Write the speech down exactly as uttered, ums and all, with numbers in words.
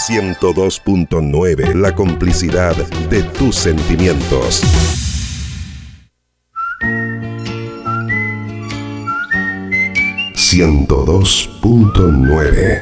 ciento dos punto nueve, la complicidad de tus sentimientos. ciento dos punto nueve.